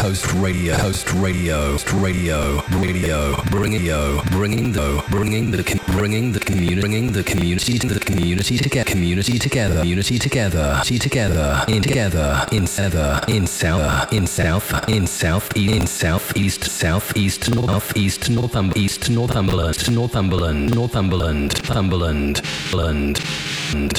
Host radio, bringing the community together, in southeast, Northumberland.